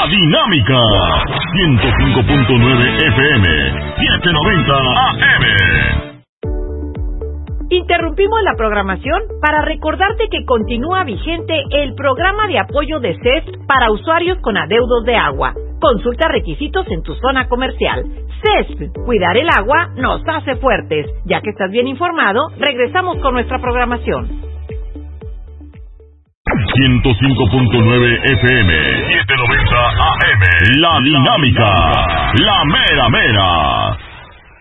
Dinámica. 105.9 FM, 790 AM. Interrumpimos la programación para recordarte que continúa vigente el programa de apoyo de CESP para usuarios con adeudos de agua. Consulta requisitos en tu zona comercial. CESP, cuidar el agua nos hace fuertes. Ya que estás bien informado, regresamos con nuestra programación. 105.9 FM, 790 AM. La Dinámica, la mera mera.